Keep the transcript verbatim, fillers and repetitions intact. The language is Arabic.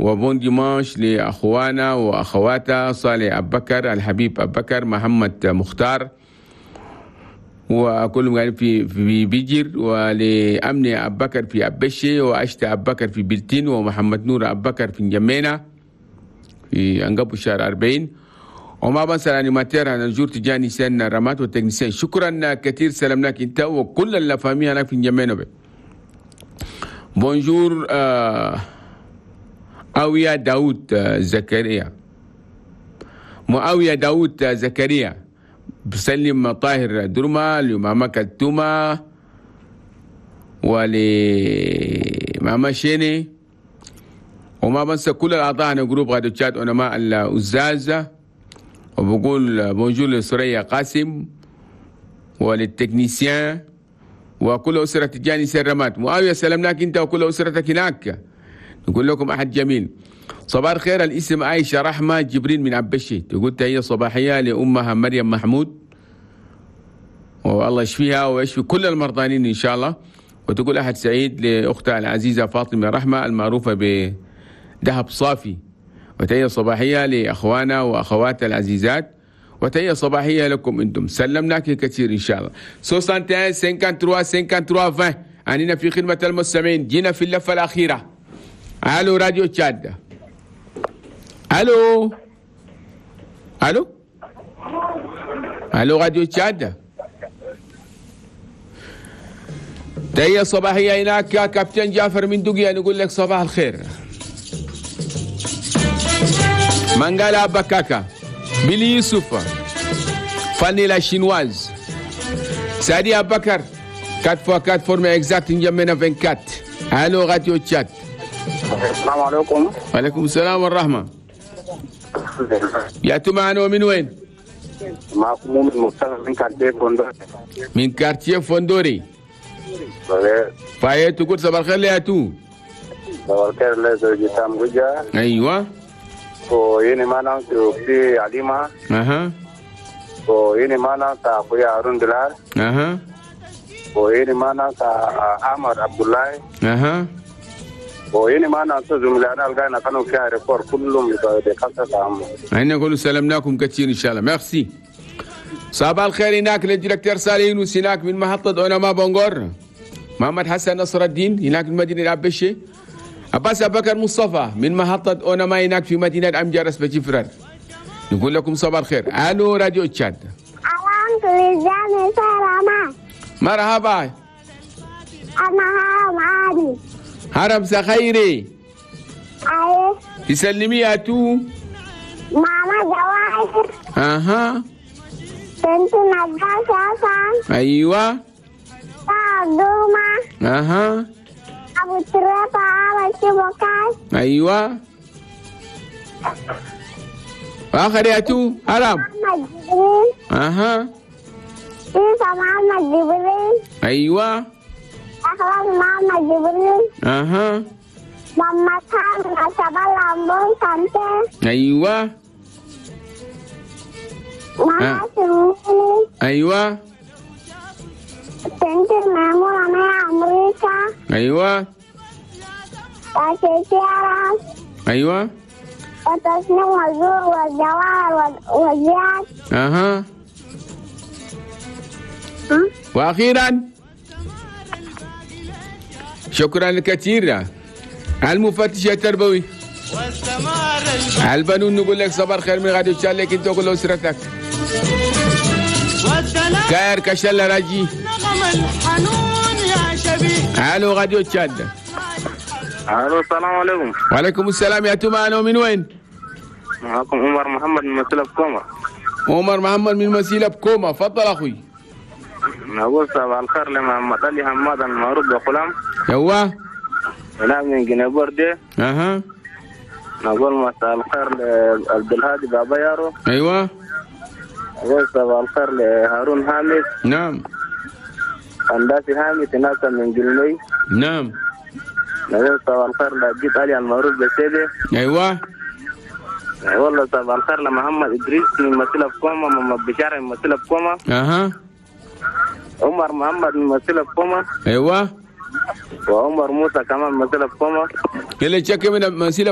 وبون ديمانش لأخوانا وأخواتا صالح أبو بكر، الحبيب أبو بكر، محمد مختار، وكلهم قاعدين في في بيجر، ولأمني أبو بكر في أبشي، وأشتا أبو بكر في بلتين، ومحمد نور أبو بكر في نجمينا في أنقبو شهر أربعين. وما بنسى الانيماتير انا الجور تجاني سن رمات والتكنيسيين. شكرا كثير، سلمناك انت وكل اللي فاهمين هناك في نجمينا. بونجور آه أويا داود آه زكريا، معاوية داود آه زكريا، بسلم طاهر درما لماما كلتوما ولماما شيني. وما بنسى كل الأعضاء أنا جروب غادو تشات ونماء الأزازة. وبقول بونجور لسوريا قاسم وللتكنيسيان وكل أسرة تجاني سرمات. معاوية سلمناك أنت وكل أسرتك هناك، نقول لكم أحد جميل. صباح الخير، الاسم عائشة رحمة جبرين من عبشي، تقول تهية صباحية لأمها مريم محمود والله يشفيها ويشفي كل المرضانين إن شاء الله. وتقول أحد سعيد لأختها العزيزة فاطمة رحمة المعروفة بدهب صافي، وتهية صباحية لأخوانا وأخواتها العزيزات، وتهية صباحية لكم أنتم. سلمناك كثير إن شاء الله. واحد وستين خمسة وخمسين خمسة وعشرين أننا في خدمة المستمعين. جينا في اللفة الأخيرة. ألو راديو تشاد. ألو ألو ألو راديو تشاد. تهية صباحية هناك كابتن جعفر من دقيقة، نقول لك صباح الخير. Mangala Bakaka, Billy Yusuf, Fanny la chinoise, Sadi Abakar, quatre fois quatre formé exact, N'Djamena vingt-quatre. Allô, Radio Chat. السلام عليكم. وعليكم السلام والرحمة. يا تمانو من وين؟ معكم مؤمن مصطفى من كارتيه فوندوري. من كارتيه فوندوري. فايه تقول صباح الخير يا تو. صباح الخير لزوجي تامجا. أيوة. ويني مانا في عليما. أها. ويني مانا كأخويا هارون دلال. أها. ويني مانا كأحمد عبد الله. أها. ويني مانا تزميلنا الجانا كانوا فيها ريكور كلهم بكاسة عام. أنا نقول سلمناكم كثير إن شاء الله. ميرسي. صباح الخير هناك للدكتور صالح يونس هناك من محطة علماء بنغور. محمد حسن نصر الدين هناك من مدينة عبشي. عباس أبو بكر مصطفى من محطة أونما هناك في مدينة أمجارس بجفرار. نقول لكم صباح الخير. ألو راديو تشاد. الحمد لله. مرحبا. أنا هرم عادي. هرم سخيري. أيه. تسلمي يا تو. ماما جواهر. أها. بنت نجاشة. أيوة. دوما. أها. أبو تريبة أبو شبكات. أيوة. آخر يا تو هرم. محمد جبريل. أها. عيسى محمد جبريل. أيوة. أخلاق محمد جبريل. أها. محمد حامد شبال لامبون سانتي. أيوة. محمد سموني. أيوة. بنت الميمونة من أمريكا. أيوة. وشيشي عرب. أيوة. وتصنيف والزور والجواهر والزياد. أها. وأخيرا شكرا كثيرا المفتش التربوي البنون، نقول لك صباح الخير من غادي تشال لك انت وكل اسرتك. كاير كشل راجي. الو غادي تشال. الو السلام عليكم. وعليكم السلام يا تومانو من وين؟ معكم عمر محمد من مسيلة بكوما. عمر محمد من مسيلة بكوما، تفضل اخوي. نقول صباح الخير لمحمد علي حماد المعروف بغلام. ايوه. هنا من جنيبور دي. اها. نقول مساء الخير لعبد الهادي بابا يارو. ايوه. نقول صباح الخير لهارون حامد. نعم. هندسي حامد ناسا من جلمي. نعم. نقول صباح الخير لجيت علي المعروف بسيدي. ايوه. والله صباح الخير لمحمد ادريس من مسيلة بكوما، محمد بشار من مسيلة بكوما. اها. عمر محمد من مسيلة بكوما. ايوه. وعمر موسى كمان من مسيلة بكوما. يلا تشكي من مسيلة